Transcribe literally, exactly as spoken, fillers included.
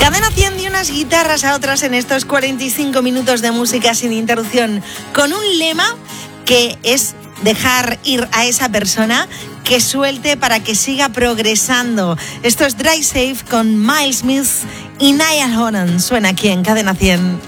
Cadena cien de unas guitarras a otras en estos cuarenta y cinco minutos de música sin interrupción, con un lema que es dejar ir a esa persona que suelte para que siga progresando. Esto es Drive Safe con Miles Smith y Niall Horan. Suena aquí en Cadena cien.